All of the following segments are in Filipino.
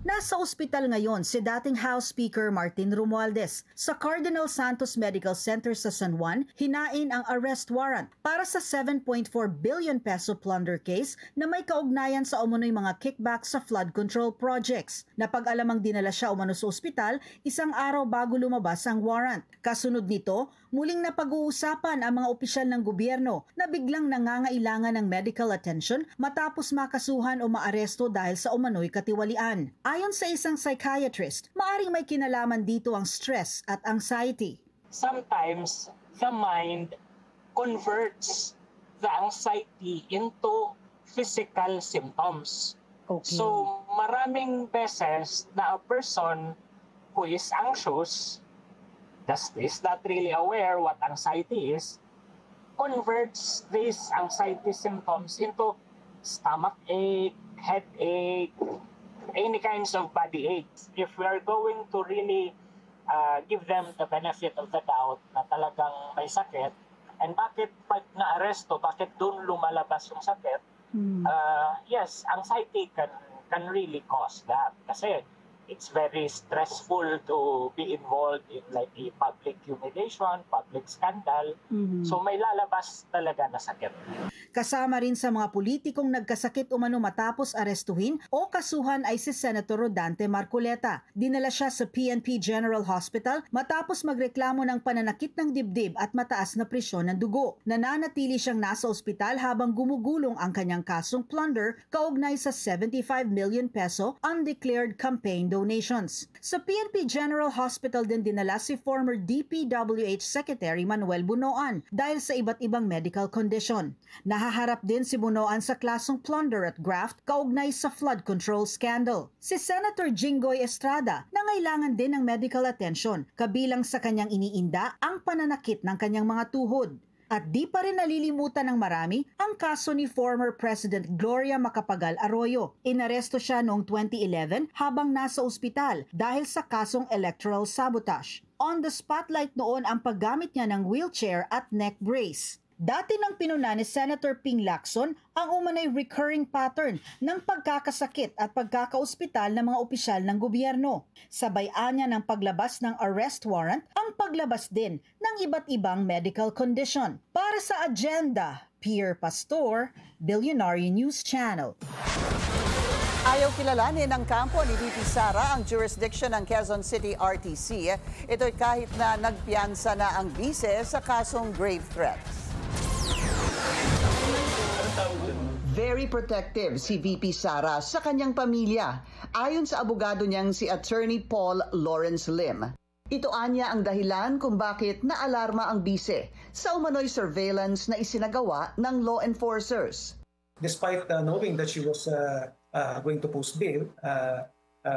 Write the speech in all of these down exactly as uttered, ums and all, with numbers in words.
Nasa ospital ngayon si dating House Speaker Martin Romualdez. Sa Cardinal Santos Medical Center sa San Juan, hinain ang arrest warrant para sa seven point four billion peso plunder case na may kaugnayan sa umunoy mga kickback sa flood control projects. Napag-alamang dinala siya umano sa ospital isang araw bago lumabas ang warrant. Kasunod nito, muling napag-uusapan ang mga opisyal ng gobyerno na biglang nangangailangan ng medical attention matapos makasuhan o maaresto dahil sa umano'y katiwalian. Ayon sa isang psychiatrist, maaring may kinalaman dito ang stress at anxiety. Sometimes the mind converts the anxiety into physical symptoms. Okay. So maraming beses na a person who is anxious, that is not really aware what anxiety is, converts these anxiety symptoms into stomach ache, headache, any kinds of body aches. If we are going to really uh, give them the benefit of the doubt na talagang may sakit, and bakit pag na-aresto, bakit doon lumalabas yung sakit, hmm. uh, yes, anxiety can, can really cause that. Kasi it's very stressful to be involved in like a public humiliation, public scandal. Mm-hmm. So may lalabas talaga na sakit. Kasama rin sa mga politikong nagkasakit umano matapos arestuhin o kasuhan ay si Senator Rodante Marcoleta. Dinala siya sa P N P General Hospital matapos magreklamo ng pananakit ng dibdib at mataas na presyon ng dugo. Nananatili siyang nasa ospital habang gumugulong ang kanyang kasong plunder kaugnay sa seventy-five million peso undeclared campaign donations. Sa P N P General Hospital din dinala si former D P W H Secretary Manuel Bunoan dahil sa iba't ibang medical condition. Nahaharap din si Bunoan sa klasong plunder at graft kaugnay sa flood control scandal. Si Senator Jinggoy Estrada nangailangan din ng medical attention kabilang sa kanyang iniinda ang pananakit ng kanyang mga tuhod. At di pa rin nalilimutan ng marami ang kaso ni former President Gloria Macapagal Arroyo. Inaresto siya noong twenty eleven habang nasa ospital dahil sa kasong electoral sabotage. On the spotlight noon ang paggamit niya ng wheelchair at neck brace. Dati nang pinuna ni Senator Ping Lacson ang umanay recurring pattern ng pagkakasakit at pagkakaospital ng mga opisyal ng gobyerno. Sabay-an niya ng paglabas ng arrest warrant ang paglabas din ng iba't ibang medical condition. Para sa Agenda, Pierre Pastor, Billionaire News Channel. Ayaw kilalanin ng kampo ni V P Sara ang jurisdiction ng Quezon City R T C. Ito'y kahit na nagpiyansa na ang bise sa kasong grave threats. Very protective si V P Sara sa kanyang pamilya, ayon sa abogado niyang si Attorney Paul Lawrence Lim. Ito anya ang dahilan kung bakit naalarma ang bise sa umano'y surveillance na isinagawa ng law enforcers. Despite uh, knowing that she was uh, uh, going to post bail uh,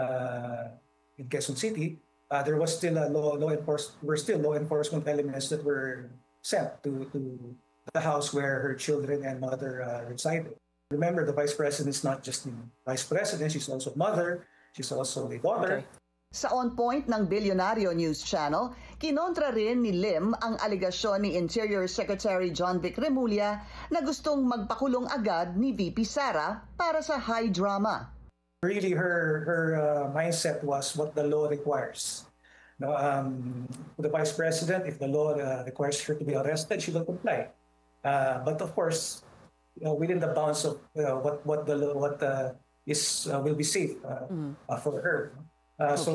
uh, in Quezon City, uh, there was still a law, law enforcement, were still law enforcement elements that were sent to, to the house where her children and mother uh, resided. Remember, the vice president is not just the vice president, she's also a mother, she's also a daughter. Okay. Sa On Point ng Billionaire News Channel, kinontra rin ni Lim ang aligasyon ni Interior Secretary John Vic Remulla na gustong magpakulong agad ni V P Sara para sa high drama. Really, her, her uh, mindset was what the law requires. No, um, the vice president, if the law uh, requires her to be arrested, she will comply. Uh, but of course, Uh, within the bounds of uh, what what the what uh, is uh, will be safe uh, mm. uh, for her. Uh, okay. So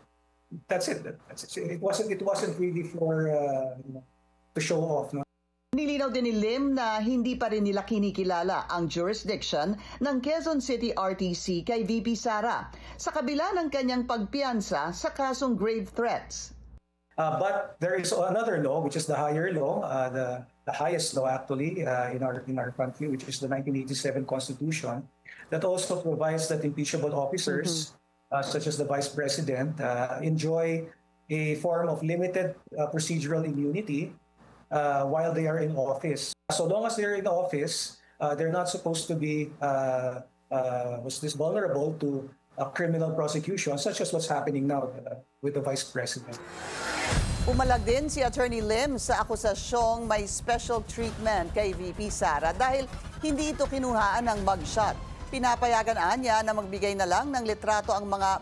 that's it. That's it. It wasn't it wasn't really for uh, you know, to show off. No? Nilinaw din ni Lim na hindi pa rin nila kinikilala ang jurisdiction ng Quezon City R T C kay V P Sara sa kabila ng kanyang pagpiyansa sa kasong grave threats. Uh, but there is another law, which is the higher law, uh, the, the highest law actually uh, in our in our country, which is the nineteen eighty-seven Constitution, that also provides that impeachable officers, mm-hmm. uh, such as the Vice President, uh, enjoy a form of limited uh, procedural immunity uh, while they are in office. So long as they're in office, uh, they're not supposed to be uh, uh, was this vulnerable to a criminal prosecution, such as what's happening now uh, with the Vice President. Umalag din si Attorney Lim sa akusasyong may special treatment kay V P Sara dahil hindi ito kinuhaan ng mugshot. Pinapayagan niya na magbigay na lang ng litrato ang mga